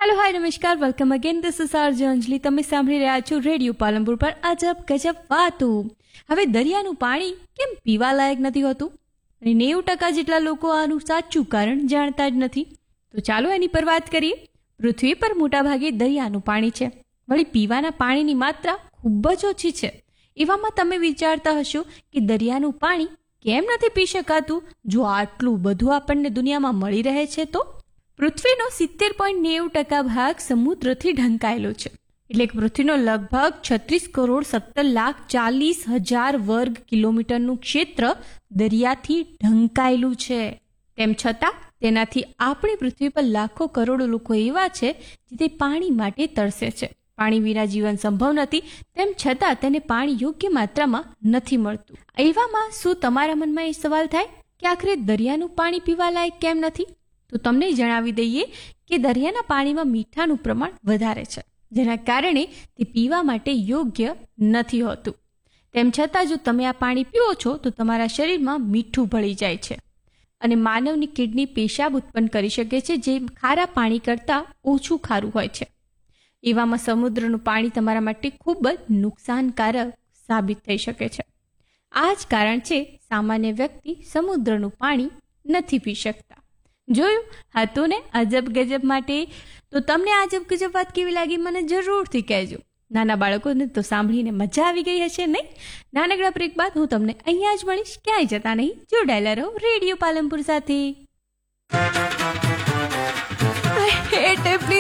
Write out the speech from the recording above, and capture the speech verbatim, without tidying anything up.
Hello hi નમસ્કાર, welcome again. This is RJ અંજલિ. તમે સાંભળી રહ્યા છો રેડિયો પાલનપુર પર અજબ ગજબ વાતો. હવે દરિયાનું પાણી કેમ પીવા લાયક નથી હોતું અને નેવું ટકા જેટલા લોકો આનું સાચું કારણ જાણતા જ નથી. તો ચાલો એની પર વાત કરીએ. પૃથ્વી પર મોટાભાગે દરિયાનું પાણી છે, વળી પીવાના પાણીની માત્રા ખૂબ જ ઓછી છે. એવામાં તમે વિચારતા હશો કે દરિયાનું પાણી કેમ નથી પી શકાતું જો આટલું બધું આપણને દુનિયામાં મળી રહે છે. તો પૃથ્વીનો સિત્તેર પોઈન્ટ નેવું ટકા ભાગ સમુદ્રથી ઢંકાયેલો છે. એટલે કે પૃથ્વીનો લગભગ છત્રીસ કરોડ સત્તર લાખ ચાલીસ હજાર વર્ગ કિલોમીટરનું ક્ષેત્ર દરિયાથી ઢંકાયેલું છે. તેમ છતાં તેનાથી આપણી પૃથ્વી પર લાખો કરોડો લોકો એવા છે જે તે પાણી માટે તરસે છે. પાણી વિના જીવન સંભવ નથી, તેમ છતાં તેને પાણી યોગ્ય માત્રામાં નથી મળતું. એવામાં શું તમારા મનમાં એ સવાલ થાય કે આખરે દરિયાનું પાણી પીવા લાયક કેમ નથી? તો તમને જણાવી દઈએ કે દરિયાના પાણીમાં મીઠાનું પ્રમાણ વધારે છે, જેના કારણે તે પીવા માટે યોગ્ય નથી હોતું. તેમ છતાં જો તમે આ પાણી પીવો છો તો તમારા શરીરમાં મીઠું ભળી જાય છે અને માનવની કિડની પેશાબ ઉત્પન્ન કરી શકે છે, જે ખારા પાણી કરતાં ઓછું ખારું હોય છે. એવામાં સમુદ્રનું પાણી તમારા માટે ખૂબ જ નુકસાનકારક સાબિત થઈ શકે છે. આ જ કારણ છે સામાન્ય વ્યક્તિ સમુદ્રનું પાણી નથી પી શકતા. જોયું હતું ને અજબ ગજબ માટે? તો તમને અજબ ગજબ વાત કેવી લાગી મને જરૂરથી કહેજો. નાના બાળકોને તો સાંભળીને મજા આવી ગઈ હશે નહીં? નાનકડા બ્રેક બાદ હું તમને અહીંયા જ મળીશ. ક્યાંય જતા નહીં, જોડાયેલા રહો રેડિયો પાલનપુર સાથે. I hate every